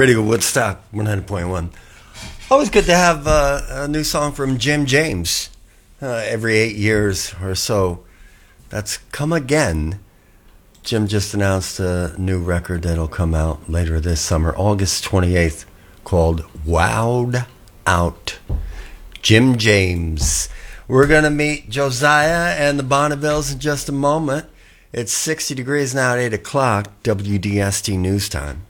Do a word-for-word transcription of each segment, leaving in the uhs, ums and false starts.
Radio Woodstock one hundred point one. Always good to have uh, a new song from Jim James uh, every eight years or so. That's Come Again. Jim just announced a new record that'll come out later this summer, August twenty-eighth, called Wowed Out. Jim James. We're going to meet Josiah and the Bonnevilles in just a moment. It's sixty degrees now at eight o'clock, W D S T News Time.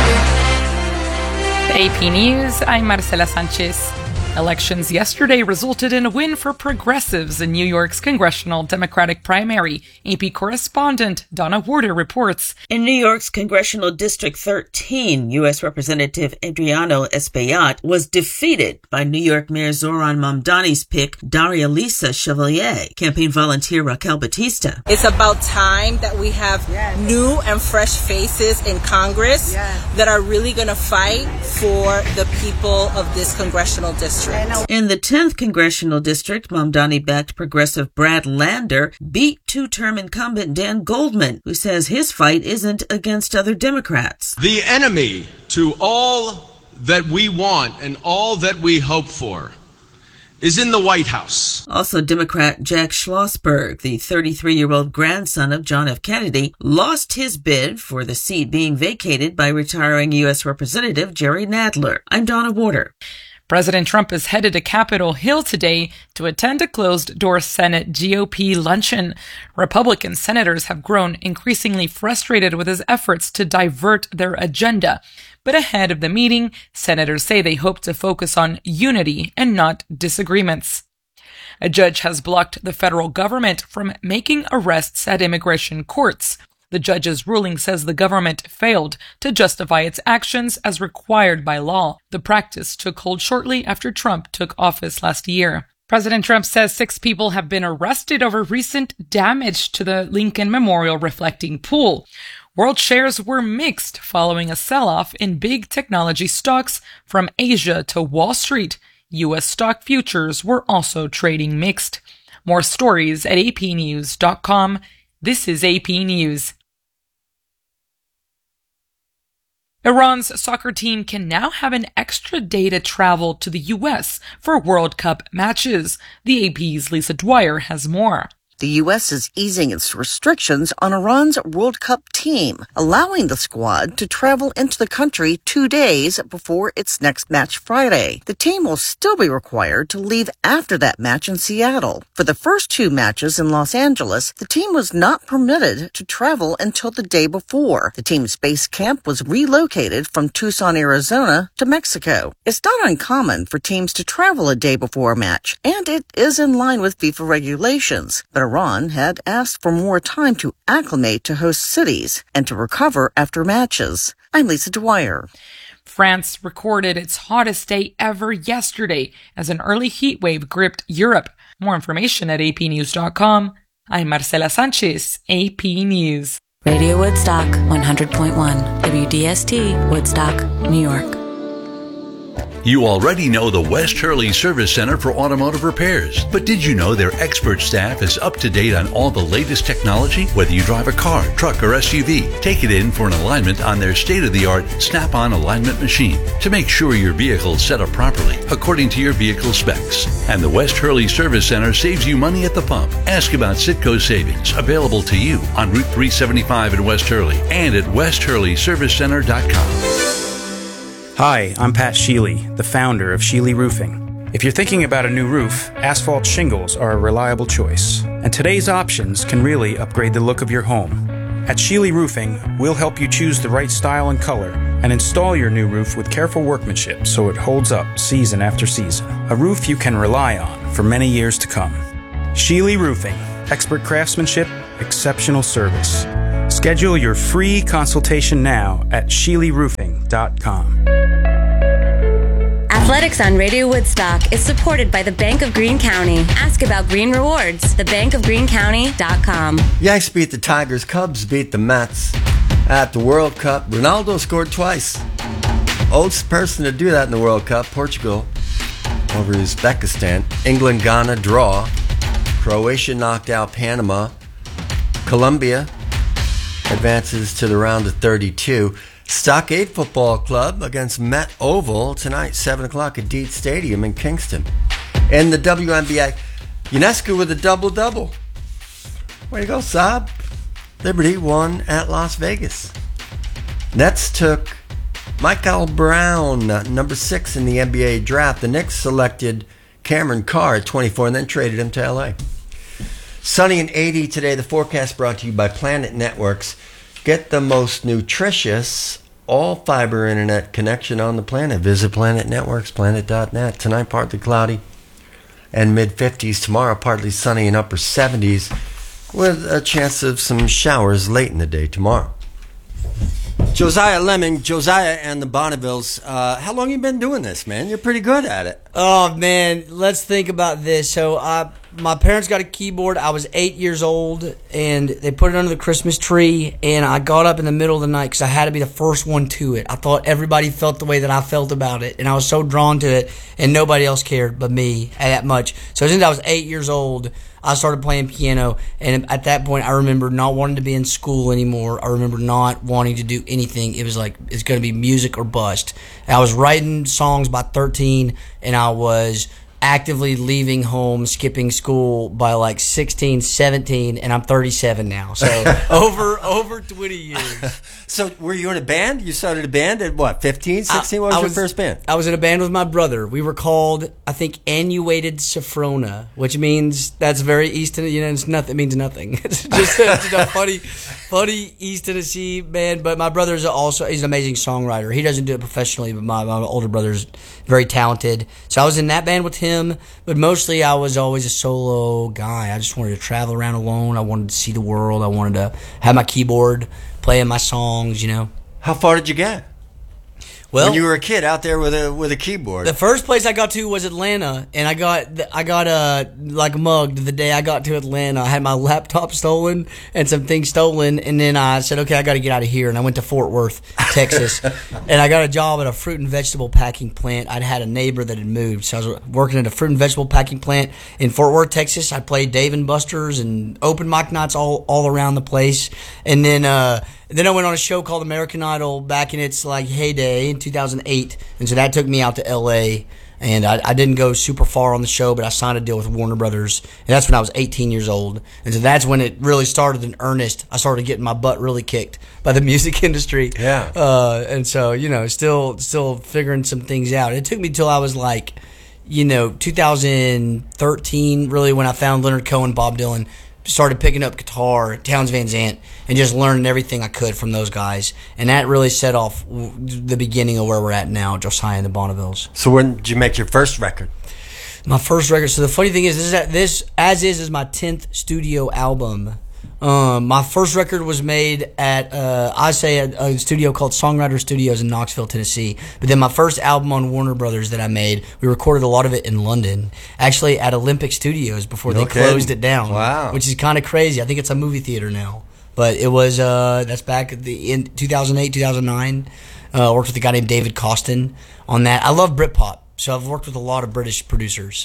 A P News, I'm Marcela Sanchez. Elections yesterday resulted in a win for progressives in New York's congressional Democratic primary. A P correspondent Donna Warder reports. In New York's Congressional District thirteen, U S Representative Adriano Espaillat was defeated by New York Mayor Zoran Mamdani's pick, Daria Lisa Chevalier. Campaign volunteer Raquel Batista. It's about time that we have yes. new and fresh faces in Congress yes. that are really going to fight for the people of this congressional district. In the tenth Congressional District, Mamdani-backed progressive Brad Lander beat two-term incumbent Dan Goldman, who says his fight isn't against other Democrats. The enemy to all that we want and all that we hope for is in the White House. Also, Democrat Jack Schlossberg, the thirty-three-year-old grandson of John F. Kennedy, lost his bid for the seat being vacated by retiring U S Representative Jerry Nadler. I'm Donna Warder. President Trump is headed to Capitol Hill today to attend a closed-door Senate G O P luncheon. Republican senators have grown increasingly frustrated with his efforts to divert their agenda. But ahead of the meeting, senators say they hope to focus on unity and not disagreements. A judge has blocked the federal government from making arrests at immigration courts. The judge's ruling says the government failed to justify its actions as required by law. The practice took hold shortly after Trump took office last year. President Trump says six people have been arrested over recent damage to the Lincoln Memorial reflecting pool. World shares were mixed following a sell-off in big technology stocks from Asia to Wall Street. U S stock futures were also trading mixed. More stories at A P news dot com. This is A P News. Iran's soccer team can now have an extra day to travel to the U S for World Cup matches. The A P's Lisa Dwyer has more. The U S is easing its restrictions on Iran's World Cup team, allowing the squad to travel into the country two days before its next match Friday. The team will still be required to leave after that match in Seattle. For the first two matches in Los Angeles, the team was not permitted to travel until the day before. The team's base camp was relocated from Tucson, Arizona to Mexico. It's not uncommon for teams to travel a day before a match, and it is in line with FIFA regulations. But Iran had asked for more time to acclimate to host cities and to recover after matches. I'm Lisa Dwyer. France recorded its hottest day ever yesterday as an early heat wave gripped Europe. More information at A P news dot com. I'm Marcela Sanchez, A P News. Radio Woodstock one hundred point one, W D S T, Woodstock, New York. You already know the West Hurley Service Center for automotive repairs, but did you know their expert staff is up to date on all the latest technology? Whether you drive a car, truck, or S U V, take it in for an alignment on their state-of-the-art Snap-on alignment machine to make sure your vehicle is set up properly according to your vehicle specs. And the West Hurley Service Center saves you money at the pump. Ask about Citgo savings, available to you on Route three seventy-five in West Hurley and at west hurley service center dot com. Hi, I'm Pat Sheely, the founder of Sheely Roofing. If you're thinking about a new roof, asphalt shingles are a reliable choice, and today's options can really upgrade the look of your home. At Sheely Roofing, we'll help you choose the right style and color and install your new roof with careful workmanship so it holds up season after season. A roof you can rely on for many years to come. Sheely Roofing, expert craftsmanship, exceptional service. Schedule your free consultation now at sheely roofing dot com. Athletics on Radio Woodstock is supported by the Bank of Greene County. Ask about Green Rewards. the bank of greene county dot com. Yanks beat the Tigers. Cubs beat the Mets. At the World Cup, Ronaldo scored twice. Oldest person to do that in the World Cup, Portugal over Uzbekistan. England, Ghana, draw. Croatia knocked out Panama. Colombia advances to the round of thirty-two. Stockade Football Club against Met Oval tonight, seven o'clock at Deet Stadium in Kingston. And the W N B A, UNESCO with a double-double. Way to go, Saab. Liberty won at Las Vegas. Nets took Michael Brown, number six in the N B A draft. The Knicks selected Cameron Carr at twenty-four and then traded him to L A. Sunny and eighty today. The forecast brought to you by Planet Networks. Get the most nutritious all-fiber internet connection on the planet. Visit Planet Networks, planet dot net. Tonight, partly cloudy and mid-fifties. Tomorrow, partly sunny and upper seventies with a chance of some showers late in the day tomorrow. Josiah Lemon, Josiah and the Bonnevilles. Uh, how long you been doing this, man? You're pretty good at it. Oh, man, let's think about this. So uh, my parents got a keyboard. I was eight years old, and they put it under the Christmas tree, and I got up in the middle of the night because I had to be the first one to it. I thought everybody felt the way that I felt about it, and I was so drawn to it, and nobody else cared but me that much. So since I was eight years old, I started playing piano, and at that point, I remember not wanting to be in school anymore. I remember not wanting to do anything. It was like, it's going to be music or bust. And I was writing songs by thirteen, and I was actively leaving home, skipping school by like sixteen, seventeen, and I'm thirty-seven now. So over over twenty years. So were you in a band? You started a band at what, fifteen, sixteen? What was, I your was, first band? I was in a band with my brother. We were called, I think, Annuated Sophrona, which means that's very East Tennessee. You know, it's nothing. It means nothing. It's just, it's just a funny, funny East Tennessee band. But my brother's also, he's an amazing songwriter. He doesn't do it professionally, but my, my older brother's very talented. So I was in that band with him, but mostly I was always a solo guy. I just wanted to travel around alone. I wanted to see the world. I wanted to have my keyboard, playing my songs, you know. How far did you get? Well, when you were a kid out there with a with a keyboard. The first place I got to was Atlanta, and I got I got uh like mugged the day I got to Atlanta. I had my laptop stolen and some things stolen, and then I said, okay, I got to get out of here, and I went to Fort Worth, Texas, and I got a job at a fruit and vegetable packing plant. I'd had a neighbor that had moved, so I was working at a fruit and vegetable packing plant in Fort Worth, Texas. I played Dave and Buster's and open mic nights all all around the place, and then uh. Then I went on a show called American Idol back in its like heyday in two thousand eight, and so that took me out to L A. And I, I didn't go super far on the show, but I signed a deal with Warner Brothers, and that's when I was eighteen years old. And so that's when it really started in earnest. I started getting my butt really kicked by the music industry. Yeah. Uh, and so you know, still still figuring some things out. It took me till I was like, you know, two thousand thirteen, really, when I found Leonard Cohen, Bob Dylan. Started picking up guitar, Townes Van Zandt, and just learning everything I could from those guys. And that really set off the beginning of where we're at now, Josiah and the Bonnevilles. So when did you make your first record? My first record. So the funny thing is, this, is, this As Is, is my tenth studio album. Um, my first record was made at, uh, I say, a, a studio called Songwriter Studios in Knoxville, Tennessee. But then my first album on Warner Brothers that I made, we recorded a lot of it in London, actually at Olympic Studios before they Okay. closed it down. Wow. Which is kind of crazy. I think it's a movie theater now. But it was, uh, that's back at the, in two thousand eight, two thousand nine. Uh, worked with a guy named David Costin on that. I love Britpop, so I've worked with a lot of British producers.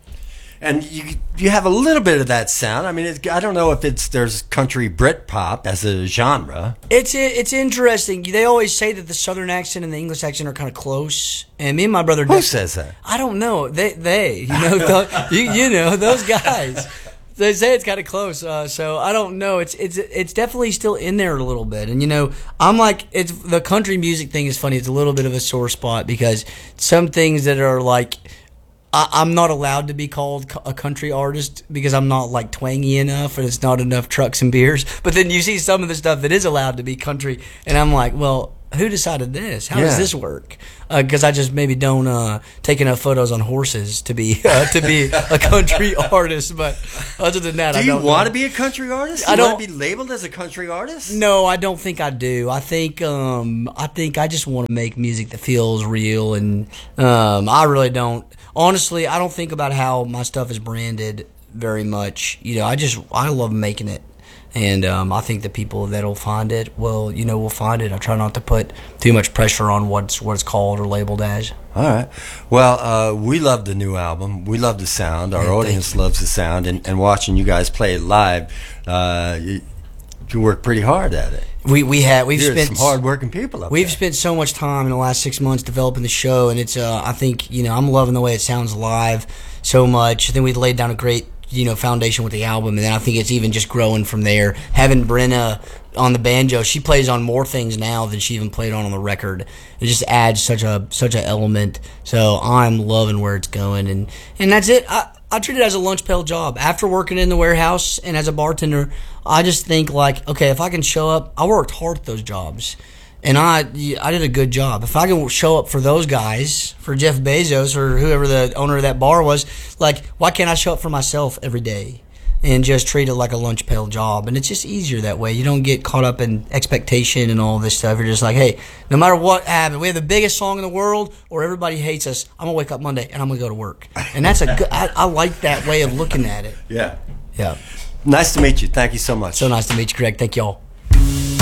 And you you have a little bit of that sound. I mean, it's, I don't know if it's there's country Britpop as a genre. It's it's interesting. They always say that the Southern accent and the English accent are kind of close. And me and my brother. Who Nick, says that? I don't know. They they you know th- you you know those guys. They say it's kind of close. Uh, so I don't know. It's it's it's definitely still in there a little bit. And you know, I'm like, it's the country music thing is funny. It's a little bit of a sore spot because some things that are like. I'm not allowed to be called a country artist because I'm not like twangy enough and it's not enough trucks and beers. But then you see some of the stuff that is allowed to be country, and I'm like, well, who decided this? How yeah. does this work? Because uh, I just maybe don't uh, take enough photos on horses to be uh, to be a country artist. But other than that, do I you don't want know. to be a country artist? Do I you don't want to be labeled as a country artist. No, I don't think I do. I think um, I think I just want to make music that feels real, and um, I really don't. Honestly, I don't think about how my stuff is branded very much. You know, I just I love making it. And um, I think the people that'll find it, well, you know, will find it. I try not to put too much pressure on what's what it's called or labeled as. All right. Well, uh, we love the new album. We love the sound. Our Yeah, audience loves the sound. And, and watching you guys play it live, uh, you, You work pretty hard at it. We we had we've There's spent some hard-working people up We've there. spent so much time in the last six months developing the show, and it's uh, I think you know I'm loving the way it sounds live so much. I think we laid down a great you know foundation with the album, and then I think it's even just growing from there. Having Brenna on the banjo, she plays on more things now than she even played on on the record. It just adds such a such an element. So I'm loving where it's going, and and that's it. I, I treat it as a lunch pail job. After working in the warehouse and as a bartender, I just think like, okay, if I can show up, I worked hard at those jobs, and I I did a good job. If I can show up for those guys, for Jeff Bezos or whoever the owner of that bar was, like, why can't I show up for myself every day and just treat it like a lunch pail job? And it's just easier that way. You don't get caught up in expectation and all this stuff. You're just like, hey, no matter what happens, we have the biggest song in the world or everybody hates us, I'm going to wake up Monday and I'm going to go to work. And that's a good, I, I like that way of looking at it. Yeah. Yeah. Nice to meet you. Thank you so much. So nice to meet you, Craig. Thank y'all.